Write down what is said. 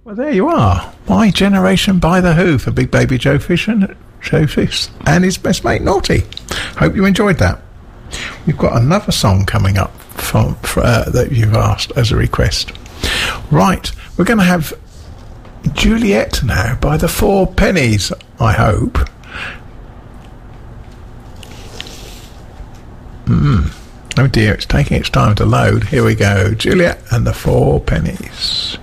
Well, there you are. My Generation by The Who for Big Baby Joe Fish and his best mate Naughty. Hope you enjoyed that. We've got another song coming up that you've asked as a request. Right, we're going to have Juliet now by the Four Pennies, I hope. Oh dear, it's taking its time to load. Here we go. Juliet and the Four Pennies.